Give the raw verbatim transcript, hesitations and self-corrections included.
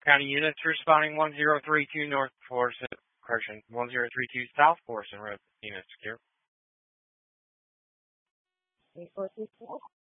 County units responding one zero three two North Forest, correction, one zero three two South Forest Road. Units secure.